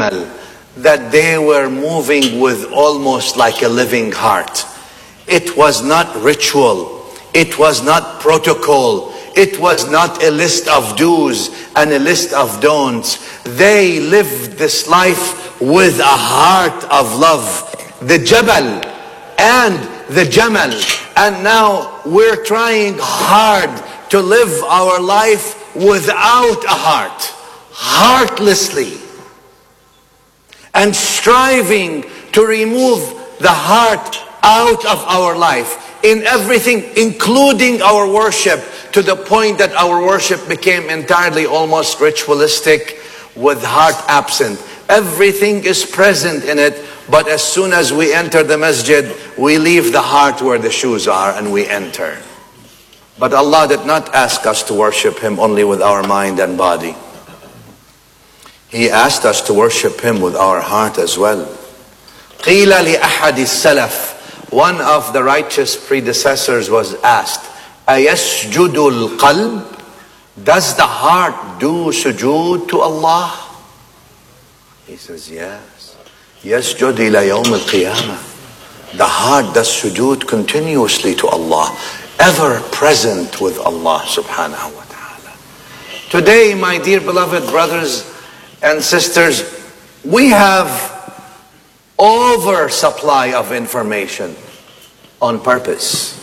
jamal, that they were moving with almost like a living heart. It was not ritual. It was not protocol. It was not a list of do's and a list of don'ts. They lived this life with a heart of love. The Jabal and the Jamal. And now we're trying hard to live our life without a heart, heartlessly, and striving to remove the heart out of our life in everything, including our worship, to the point that our worship became entirely almost ritualistic with heart absent. Everything is present in it, but as soon as we enter the masjid, we leave the heart where the shoes are and we enter. But Allah did not ask us to worship Him only with our mind and body. He asked us to worship Him with our heart as well. قِيلَ لِأَحَدِ السَّلَفِ, one of the righteous predecessors was asked, أَيَسْجُدُ الْقَلْبِ, does the heart do sujood to Allah? He says, yes. يَسْجُدُ إِلَى يَوْمِ الْقِيَامَةِ, the heart does sujood continuously to Allah, ever present with Allah subhanahu wa ta'ala. Today, my dear beloved brothers and sisters, we have oversupply of information on purpose.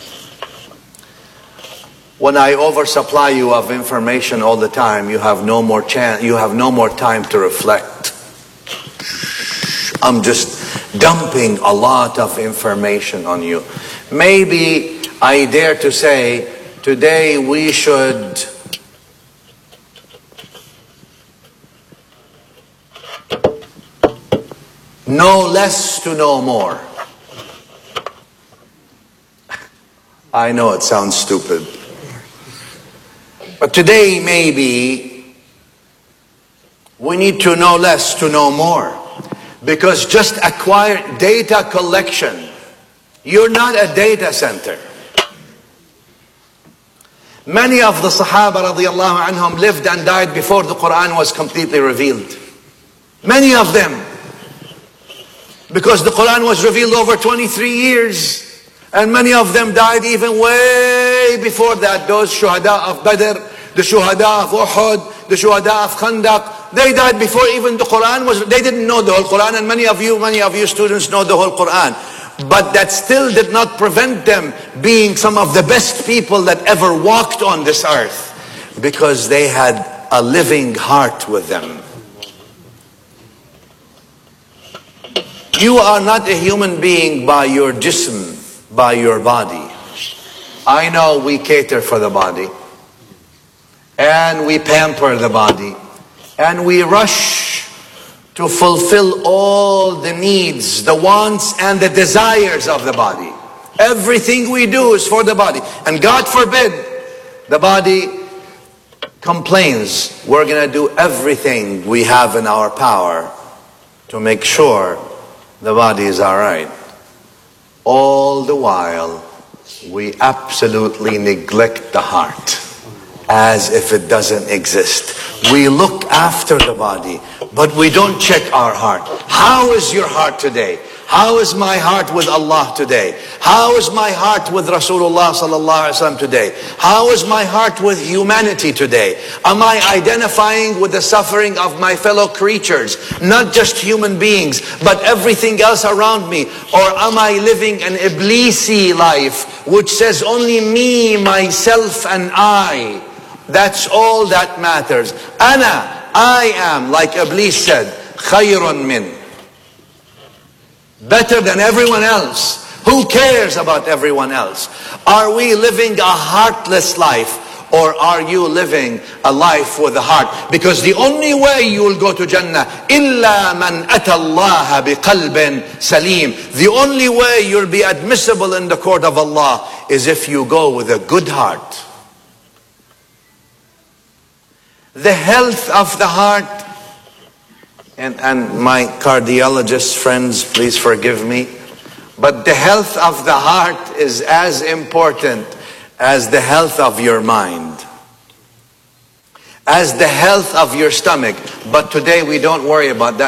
When I oversupply you of information all the time, you have no more chance, you have no more time to reflect. I'm just dumping a lot of information on you. Maybe I dare to say today we should know less to know more. I know it sounds stupid. But today maybe we need to know less to know more. Because just acquire data collection. You're not a data center. Many of the Sahaba radiallahu anhum lived and died before the Quran was completely revealed. Many of them. Because the Quran was revealed over 23 years. And many of them died even way before that. Those shuhada of Badr, the shuhada of Uhud, the shuhada of Khandaq. They died before even the Quran was, they didn't know the whole Quran. And many of you students know the whole Quran. But that still did not prevent them being some of the best people that ever walked on this earth. Because they had a living heart with them. You are not a human being by your jism, by your body. I know we cater for the body. And we pamper the body. And we rush to fulfill all the needs, the wants and the desires of the body. Everything we do is for the body. And God forbid, the body complains. We're going to do everything we have in our power to make sure the body is all right. All the while, we absolutely neglect the heart as if it doesn't exist. We look after the body, but we don't check our heart. How is your heart today? How is my heart with Allah today? How is my heart with Rasulullah sallallahu alaihi wasallam today? How is my heart with humanity today? Am I identifying with the suffering of my fellow creatures? Not just human beings, but everything else around me? Or am I living an Iblisi life, which says only me, myself, and I? That's all that matters. I am, like Iblis said, khayrun min. Better than everyone else. Who cares about everyone else? Are we living a heartless life? Or are you living a life with a heart? Because the only way you will go to Jannah, إِلَّا مَنْ أَتَى اللَّهَ بِقَلْبٍ سَلِيمٍ. The only way you'll be admissible in the court of Allah is if you go with a good heart. The health of the heart, and my cardiologist friends, please forgive me, but the health of the heart is as important as the health of your mind, as the health of your stomach. But today we don't worry about that.